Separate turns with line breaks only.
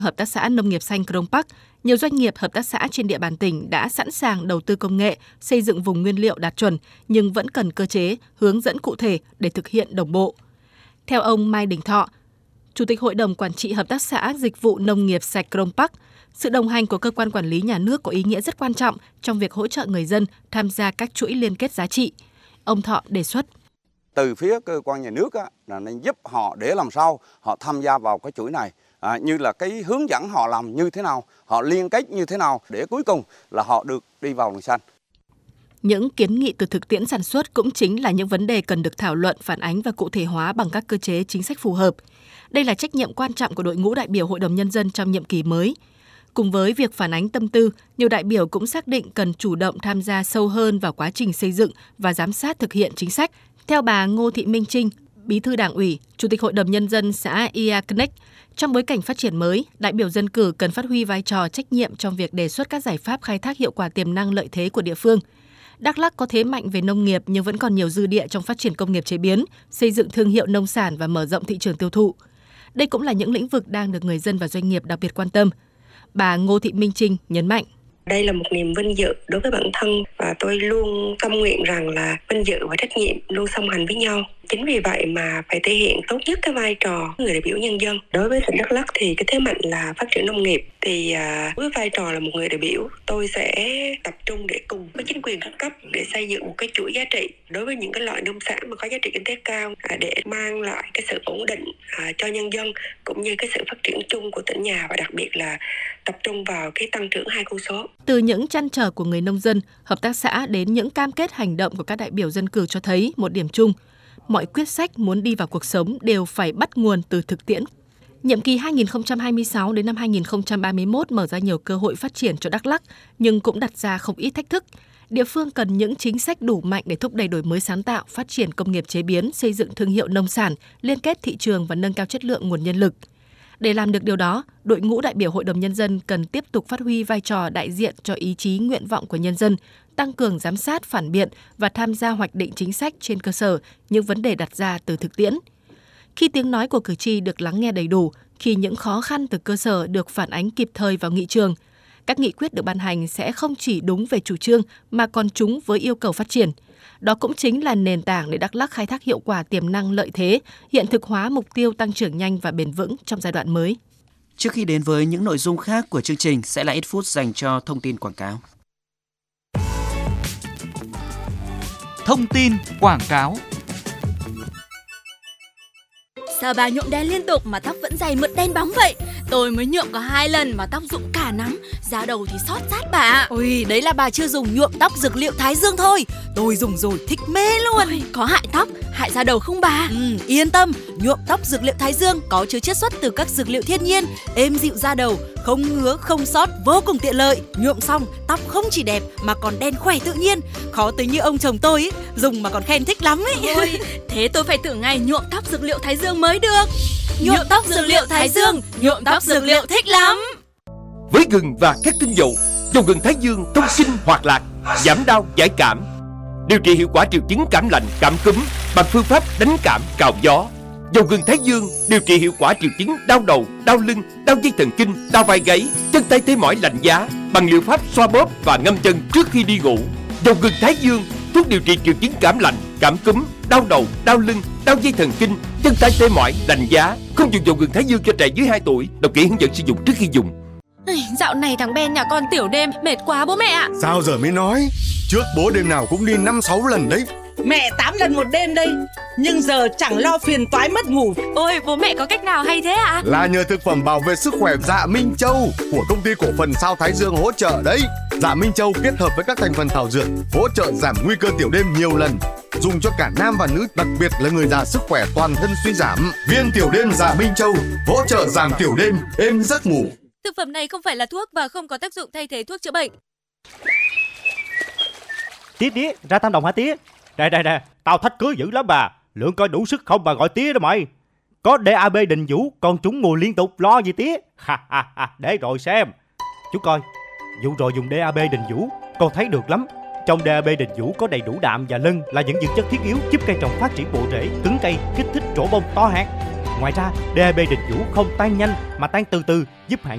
Hợp tác xã Nông nghiệp xanh Crong Park, nhiều doanh nghiệp hợp tác xã trên địa bàn tỉnh đã sẵn sàng đầu tư công nghệ, xây dựng vùng nguyên liệu đạt chuẩn, nhưng vẫn cần cơ chế, hướng dẫn cụ thể để thực hiện đồng bộ. Theo ông Mai Đình Thọ, Chủ tịch Hội đồng Quản trị Hợp tác xã Dịch vụ Nông nghiệp sạch Crong Park, sự đồng hành của cơ quan quản lý nhà nước có ý nghĩa rất quan trọng trong việc hỗ trợ người dân tham gia các chuỗi liên kết giá trị. Ông Thọ đề xuất.
Từ phía cơ quan nhà nước là nên giúp họ để làm sao họ tham gia vào cái chuỗi này. Như là cái hướng dẫn họ làm như thế nào, họ liên kết như thế nào để cuối cùng là họ được đi vào luồng xanh.
Những kiến nghị từ thực tiễn sản xuất cũng chính là những vấn đề cần được thảo luận, phản ánh và cụ thể hóa bằng các cơ chế chính sách phù hợp. Đây là trách nhiệm quan trọng của đội ngũ đại biểu Hội đồng Nhân dân trong nhiệm kỳ mới. Cùng với việc phản ánh tâm tư, nhiều đại biểu cũng xác định cần chủ động tham gia sâu hơn vào quá trình xây dựng và giám sát thực hiện chính sách. Theo bà Ngô Thị Minh Trinh, Bí thư Đảng ủy, Chủ tịch Hội đồng Nhân dân xã Ia Knek, trong bối cảnh phát triển mới, đại biểu dân cử cần phát huy vai trò trách nhiệm trong việc đề xuất các giải pháp khai thác hiệu quả tiềm năng lợi thế của địa phương. Đắk Lắk có thế mạnh về nông nghiệp nhưng vẫn còn nhiều dư địa trong phát triển công nghiệp chế biến, xây dựng thương hiệu nông sản và mở rộng thị trường tiêu thụ. Đây cũng là những lĩnh vực đang được người dân và doanh nghiệp đặc biệt quan tâm. Bà Ngô Thị Minh Trinh nhấn mạnh.
Đây là một niềm vinh dự đối với bản thân và tôi luôn tâm nguyện rằng là vinh dự và trách nhiệm luôn song hành với nhau. Chính vì vậy mà phải thể hiện tốt nhất cái vai trò người đại biểu nhân dân. Đối với tỉnh Đắk Lắk thì cái thế mạnh là phát triển nông nghiệp. Thì với vai trò là một người đại biểu, tôi sẽ tập trung để cùng với chính quyền các cấp để xây dựng một cái chuỗi giá trị đối với những cái loại nông sản mà có giá trị kinh tế cao để mang lại cái sự ổn định cho nhân dân cũng như cái sự phát triển chung của tỉnh nhà và đặc biệt là tập trung vào cái tăng trưởng 2 con số.
Từ những trăn trở của người nông dân, hợp tác xã đến những cam kết hành động của các đại biểu dân cử cho thấy một điểm chung. Mọi quyết sách muốn đi vào cuộc sống đều phải bắt nguồn từ thực tiễn. Nhiệm kỳ 2026 đến năm 2031 mở ra nhiều cơ hội phát triển cho Đắk Lắk, nhưng cũng đặt ra không ít thách thức. Địa phương cần những chính sách đủ mạnh để thúc đẩy đổi mới sáng tạo, phát triển công nghiệp chế biến, xây dựng thương hiệu nông sản, liên kết thị trường và nâng cao chất lượng nguồn nhân lực. Để làm được điều đó, đội ngũ đại biểu Hội đồng Nhân dân cần tiếp tục phát huy vai trò đại diện cho ý chí nguyện vọng của nhân dân, tăng cường giám sát, phản biện và tham gia hoạch định chính sách trên cơ sở những vấn đề đặt ra từ thực tiễn. Khi tiếng nói của cử tri được lắng nghe đầy đủ, khi những khó khăn từ cơ sở được phản ánh kịp thời vào nghị trường, các nghị quyết được ban hành sẽ không chỉ đúng về chủ trương mà còn trúng với yêu cầu phát triển. Đó cũng chính là nền tảng để Đắk Lắk khai thác hiệu quả tiềm năng lợi thế, hiện thực hóa mục tiêu tăng trưởng nhanh và bền vững trong giai đoạn mới.
Trước khi đến với những nội dung khác của chương trình sẽ là ít phút dành cho thông tin quảng cáo.
Thông tin quảng cáo.
Sao bà nhuộm đen liên tục mà tóc vẫn dày mượt đen bóng vậy? Tôi mới nhuộm có 2 lần mà tóc rụng cả nắm, da đầu thì xót rát bà.
Ôi, đấy là bà chưa dùng nhuộm tóc dược liệu Thái Dương thôi. Tôi dùng rồi thích mê luôn.
Ôi, có hại tóc, hại da đầu không bà?
Yên tâm, nhuộm tóc dược liệu Thái Dương có chứa chiết xuất từ các dược liệu thiên nhiên, êm dịu da đầu, không ngứa, không xót, vô cùng tiện lợi. Nhuộm xong, tóc không chỉ đẹp mà còn đen khỏe tự nhiên. Khó tính như ông chồng tôi ấy, dùng mà còn khen thích lắm ấy.
Ôi, thế tôi phải thử ngày nhuộm tóc dược liệu Thái Dương mới được.
Nhuộm tóc dược liệu Thái Dương, nhuộm tóc dược liệu thích lắm.
Với gừng và các tinh dầu, dầu gừng Thái Dương thông sinh hoạt lạc, giảm đau giải cảm, điều trị hiệu quả triệu chứng cảm lạnh, cảm cúm bằng phương pháp đánh cảm cào gió. Dầu gừng Thái Dương điều trị hiệu quả triệu chứng đau đầu, đau lưng, đau dây thần kinh, đau vai gáy, chân tay tê mỏi lạnh giá bằng liệu pháp xoa bóp và ngâm chân trước khi đi ngủ. Dầu gừng Thái Dương thuốc điều trị triệu chứng cảm lạnh, cảm cúm, đau đầu, đau lưng, đau dây thần kinh, chân tay tê mỏi, lạnh giá. Không dùng dầu gừng Thái Dương cho trẻ dưới 2 tuổi. Đọc kỹ hướng dẫn sử dụng trước khi dùng.
Dạo này thằng Ben nhà con tiểu đêm mệt quá bố mẹ ạ.
Sao giờ mới nói? Trước bố đêm nào cũng đi 5-6 lần đấy.
Mẹ 8 lần một đêm đây. Nhưng giờ chẳng lo phiền toái mất ngủ.
Ôi bố mẹ có cách nào hay thế ạ?
Là nhờ thực phẩm bảo vệ sức khỏe Dạ Minh Châu của công ty cổ phần Sao Thái Dương hỗ trợ đấy. Dạ Minh Châu kết hợp với các thành phần thảo dược hỗ trợ giảm nguy cơ tiểu đêm nhiều lần. Dùng cho cả nam và nữ, đặc biệt là người già sức khỏe toàn thân suy giảm. Viên tiểu đêm Dạ Minh Châu hỗ trợ giảm tiểu đêm, êm giấc ngủ.
Thực phẩm này không phải là thuốc và không có tác dụng thay thế thuốc chữa bệnh.
Tía, ra Tam Đồng hả tía? Nè, tao thách cưới dữ lắm bà. Lượng coi đủ sức không bà gọi tía đó mày. Có DAB Đình Vũ, con trúng mùa liên tục, lo gì tía? Để rồi xem. Chú coi, vụ rồi dùng DAB Đình Vũ, con thấy được lắm. Trong DAB Đình Vũ có đầy đủ đạm và lân là những dưỡng chất thiết yếu giúp cây trồng phát triển bộ rễ, cứng cây, kích thích trổ bông to hạt. Ngoài ra, DAB Đình Vũ không tan nhanh mà tan từ từ, giúp hạn